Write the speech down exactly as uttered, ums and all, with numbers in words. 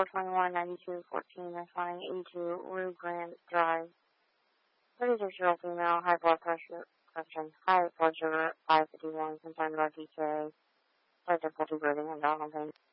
four twenty-one ninety-two fourteen, responding eighty-two Rue Grant Drive. thirty-six-year-old female, high blood pressure, question, high blood sugar, five fifty-one, concerned about D K A, has difficulty breathing and abdominal pain.